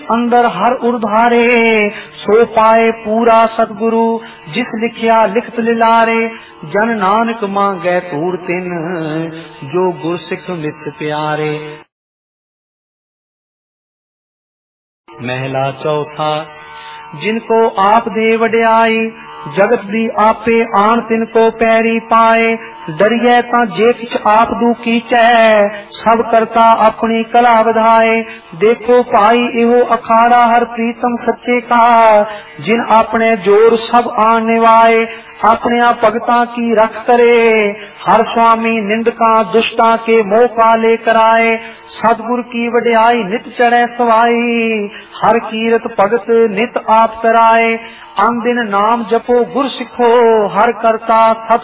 अंदर हर उर्धारे, सो पाए पूरा सतगुरु जिस लिखिया लिखत लिलारे। जन नानक मांगे तूर तिन, जो गुर सिख मित प्यारे। महला चौथा। जिनको आप दे वड्याई, जगत दी आपे आन तिनको पैरी पाए। डरिए ता जे किछ आप दू कीचै, सब करता अपनी कला वधाए। देखो भाई इहो अखाड़ा हर प्रीतम सच्चे का, जिन अपने जोर सब आन निवाए। अपने भगता की रख करे, हर स्वामी निंदका दुष्टा के मोह काले कराए। सतगुर की वड्याई नित चढ़े सवाई, हर कीरत भगत नित आप कराए। अन दिन नाम जपो गुर सिखो, हर करता सत